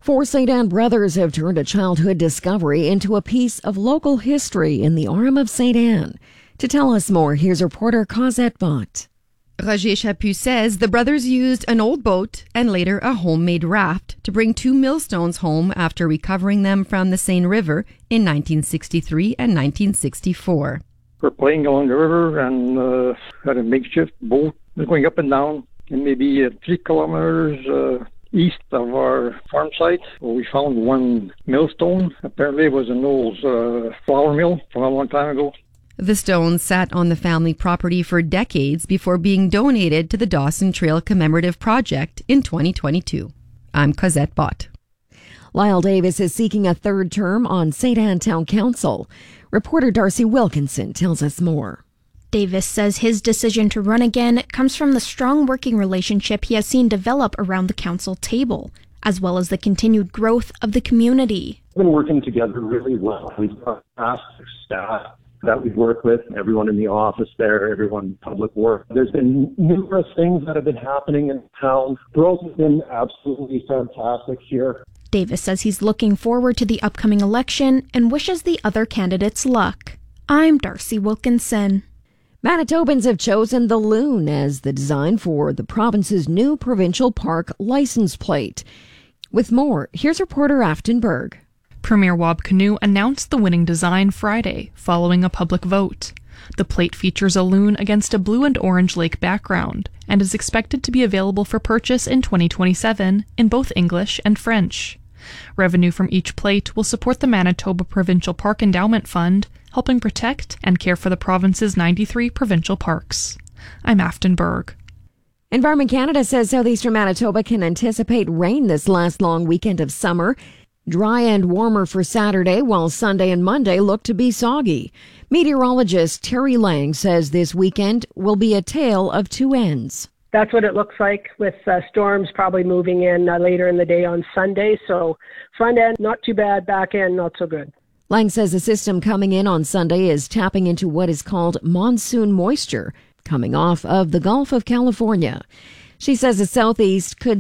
Four St. Anne brothers have turned a childhood discovery into a piece of local history in the Arm of St. Anne. To tell us more, here's reporter Cosette Bott. Roger Chaput says the brothers used an old boat and later a homemade raft to bring two millstones home after recovering them from the Seine River in 1963 and 1964. We're playing along the river and had a makeshift boat going up and down, and maybe 3 kilometers east of our farm site, we found one millstone. Apparently it was an old flour mill from a long time ago. The stones sat on the family property for decades before being donated to the Dawson Trail Commemorative Project in 2022. I'm Cosette Bott. Lyle Davis is seeking a third term on St. Anne Town Council. Reporter Darcy Wilkinson tells us more. Davis says his decision to run again comes from the strong working relationship he has seen develop around the council table, as well as the continued growth of the community. We've been working together really well. We've got fantastic staff that we work with, everyone in the office there, everyone in public work. There's been numerous things that have been happening in town. Growth has been absolutely fantastic here. Davis says he's looking forward to the upcoming election and wishes the other candidates luck. I'm Darcy Wilkinson. Manitobans have chosen the loon as the design for the province's new provincial park license plate. With more, here's reporter Afton Berg. Premier Wab Kinew announced the winning design Friday, following a public vote. The plate features a loon against a blue and orange lake background and is expected to be available for purchase in 2027 in both English and French. Revenue from each plate will support the Manitoba Provincial Park Endowment Fund, helping protect and care for the province's 93 provincial parks. I'm Afton Berg. Environment Canada says southeastern Manitoba can anticipate rain this last long weekend of summer. Dry and warmer for Saturday, while Sunday and Monday look to be soggy. Meteorologist Terry Lang says this weekend will be a tale of two ends. That's what it looks like, with storms probably moving in later in the day on Sunday. So front end, not too bad. Back end, not so good. Lang says the system coming in on Sunday is tapping into what is called monsoon moisture coming off of the Gulf of California. She says the southeast could